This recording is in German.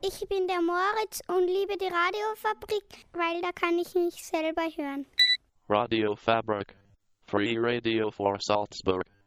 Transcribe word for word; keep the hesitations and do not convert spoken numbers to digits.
Ich bin der Moritz und liebe die Radiofabrik, weil da kann ich mich selber hören. Radio Fabrik. Free Radio for Salzburg.